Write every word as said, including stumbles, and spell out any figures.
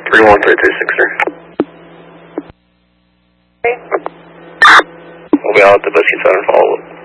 three one three three six, sir. We'll be out at the Biscuit Center follow-up.